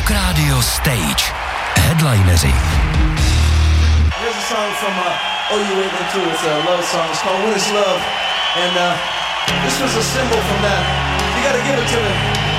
Rock Radio Stage. Headlineři. Here's a song from Oh You Wait Too. It's a love song. It's called What Is Love? And this was a symbol from that. You gotta give it to me.